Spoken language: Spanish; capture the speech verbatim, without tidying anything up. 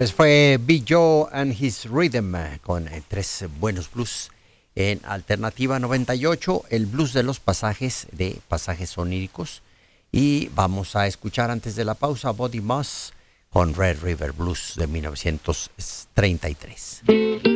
Pues fue Big Joe and His Rhythm eh, con eh, tres buenos blues. En Alternativa noventa y ocho, el blues de los pasajes, de pasajes oníricos. Y vamos a escuchar antes de la pausa Buddy Moss con Red River Blues de mil novecientos treinta y tres.